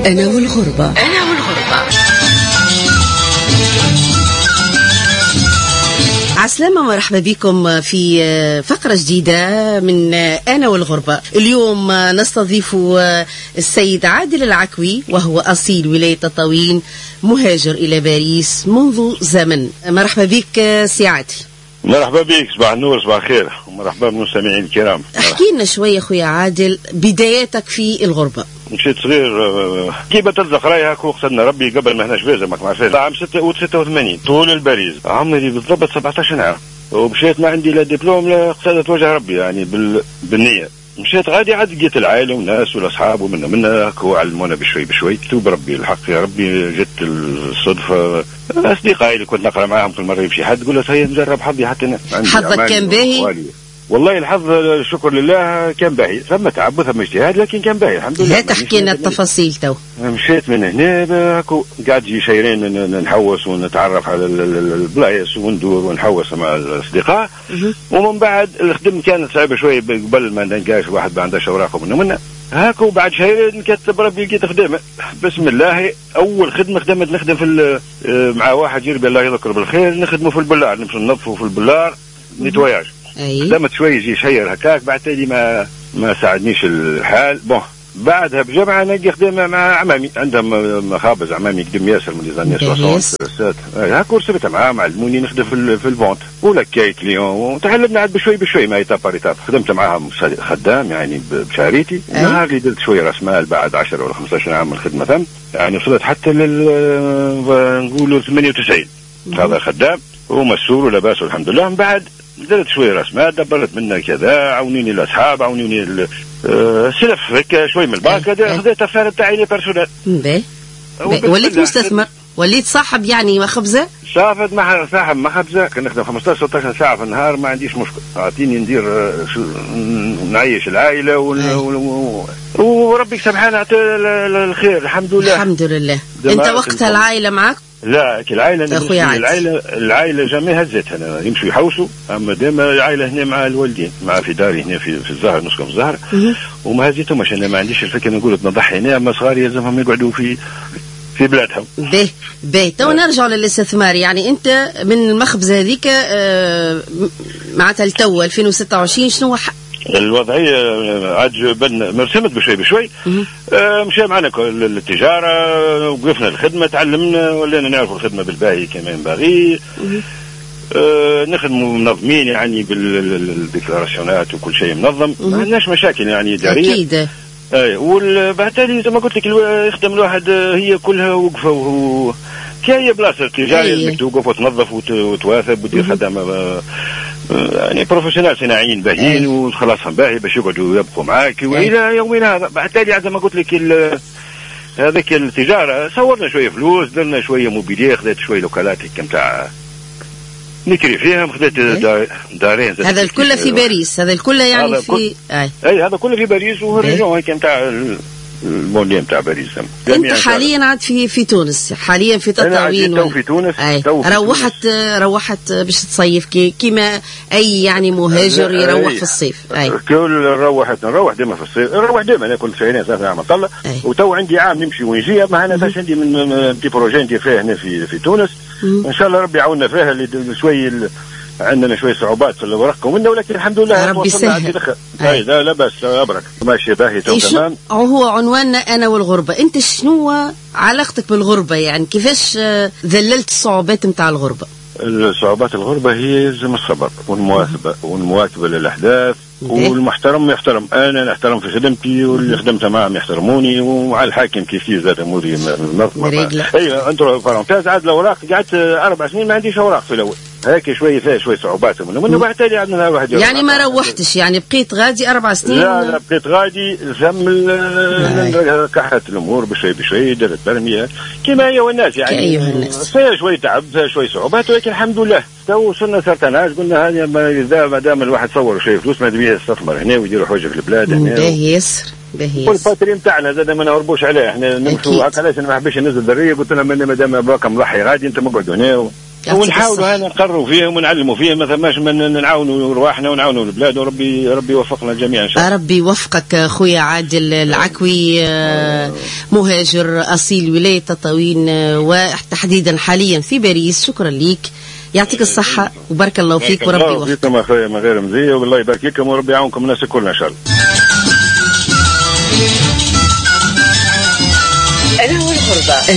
أنا والغربة. عسلامة، مرحبا بكم في فقرة جديدة من أنا والغربة. اليوم نستضيف السيد عادل العكوي، وهو أصيل ولاية تطاوين، مهاجر إلى باريس منذ زمن. مرحبا بك سي عادل. مرحبا بك، صباح النور، صباح الخير، ومرحبا بالمستمعين الكرام. احكي لنا شوية خويا عادل بداياتك في الغربة. مشيت صغير كيما تلزق رايك وقتنا ربي قبل ما هناش بيزا ماك معرفش عام 86 طول الباريس، عمري بالضبط 17 عام، ومشيت ما عندي لا دبلوم لا قصادة وجه ربي يعني بالنية. مشيت غادي عاد لقيت العائلة والناس والاصحاب ومنا هكا علمونا بشوي بشوي. توب ربي الحق يا ربي، جت الصدفة اصدقائي اللي كنت نقرا معاهم كل مرة يمشي حد قلت هيا نجرب حظي حتى انا. حظك كان باهي؟ والله الحظ شكر لله كان باهي، ثم تعب ثم اجتهاد لكن كان باهي الحمد لله. لا تحكي لنا التفاصيل تو. مشيت من هنا قاعد يجي شهرين نحوس ونتعرف على البلايص وندور ونحوس مع الاصدقاء. ومن بعد الخدمة كانت صعبة شوية قبل ما نلقاش واحد ما عندهش اوراق ومنا هاكا. وبعد شهرين كتب ربي لقيت خدمة بسم الله. اول خدمة نخدم في مع واحد جيربي الله يذكره بالخير، نخدمه في البلار، نمشي ننظفوا في البلار نتواياج. خدمت شوي يجي شير هكاك، بعد تالي ما ساعدنيش الحال. بعدها بجمعة نلقى خدمة مع عمامي، عندهم مخابز عمامي قدم ياسر من ليزاني 60 هاك، ورسبت معاهم علموني نخدم في الفونت ولكاي كليون، وتعلمنا عاد بشوي بشوي ما ايتاب باريتاب. خدمت معاهم خدام يعني بشاريتي. نهار اللي درت شوية راس مال بعد 10 ولا 15 عام من الخدمة ثم يعني وصلت حتى نقولوا 98. هذا خدام ومسؤول ولاباس الحمد لله. من بعد درت شوية راس مال، دبرت منها كذا، عاونيني الاصحاب، عاونيني السلف هيك شوي من البنك، خذيت افار تاعي لي بيرسونيل. وليت مستثمر، وليت صاحب يعني مخبزه. صاحب مخبزه، كنخدم 15 16 ساعه في النهار، ما عنديش مشكل، اعطيني ندير نعيش العائله وربي سبحانه يعطي الخير الحمد لله. الحمد لله. انت وقتها العائله معك؟ لا العائله جميع هزتها، انا يمشوا يحوسوا، اما ديما العائله هنا مع الوالدين، مع في داري هنا في الزهر، نسكن في الزهر. وما هزيتهمش، انا ما عنديش الفكره نقول نضحي هنا، اما صغاري يلزمهم يقعدوا في بلادهم. باهي تو نرجع للاستثمار. يعني انت من المخبزه هذيك معناتها لتو 2026 شنو الوضعية؟ عاد مرسمت بشوي بشوي. مشى معنا التجارة، وقفنا الخدمة، تعلمنا، ولينا نعرف الخدمة بالباهي كما ينبغي. نخدموا منظمين يعني بالديكلاراسيونات وكل شيء منظم، ما عندناش مشاكل يعني إدارية. أكيد. وبعد تالي زي ما قلت لك يخدم الواحد هي كلها وقفة، وهو كاية بلاصة التجارة انك توقف وتنظف وتواثب وتدير خدمة يعني بروفيسيونال صناعيين باهيين وخلاصهم باهي باش يقعدوا يبقوا معاك والى يومنا هذا. بعد تالي زي ما قلت لك هذاك التجارة صورنا شوية فلوس، درنا شوية موبيلية، خذيت شوية لوكالات كمتاع نكري فيهم، خذيت دارين. هذا الكل في باريس؟ هذا الكل يعني في هذا كله في باريس، والريجون هيك نتاع المولين نتاع باريس. انت حاليا عاد في تونس، حاليا في تطاوين؟ تو في تونس. روحت باش تصيف كيما اي يعني مهاجر يروح في الصيف. كل نروح ديما في الصيف، نروح ديما. انا كنت شهرين 3 عام نطلع، وتو عندي عام نمشي ونجي. ما انا فاش عندي من بتي بروجي ندير فيه هنا في تونس. ان شاء الله ربي يعاوننا فيها. اللي شوي عندنا شوية صعوبات في الورق ومنه، ولكن الحمد لله ربي يسهل. لا بس أبرك ماشي باهي تمام. هو عنواننا أنا والغربة. أنت شنو علاقتك بالغربة؟ يعني كيفاش ذللت الصعوبات متاع الغربة؟ الصعوبات الغربة هي يلزم الصبر والمواكبة للأحداث، والمحترم يحترم. أنا نحترم في خدمتي، واللي خدمته معهم يحترموني، ومع الحاكم كيف زاد أموري منظمة. أيوة أنت فرنتاز عاد الأوراق قعدت 4 سنين ما عنديش أوراق في الأول، هيك شويه فيها شويه صعوبات منه. بعد تالي عندنا واحد يعني ما روحتش، يعني بقيت غادي 4 سنين؟ لا بقيت غادي كحت الامور بشوي بشوي، درت برميه كما هي والناس يعني. فيها شويه تعب، فيها شويه صعوبات، ولكن الحمد لله تو وصلنا سرطاناج. قلنا هذه ما دام الواحد صور شويه فلوس ما دبيه يستثمر هنا ويدير حوجه في البلاد هنا. باهي يسر. والباتري نتاعنا زاد ما نهربوش عليه، احنا نمشوا هكا. علاش ما حبيتش ننزل دريه، قلت لهم ما دام باكم مضحي غادي انت مقعدوا هنا ونحاولوا هنا نقروا فيهم ونعلموا فيهم، ما ثماش من نعاونوا رواحنا ونعاونوا البلاد، وربي يوفقنا جميعا ان شاء الله. ربي يوفقك خويا عادل العكوي، مهاجر اصيل ولايه تطاوين وتحديدا حاليا في باريس. شكرا ليك، يعطيك الصحه وبارك الله فيك وربي يوفقك. فيكم اخويا من غير مزيه، والله يبارك لكم وربي يعاونكم الناس كلنا ان شاء الله. أنا والغربة.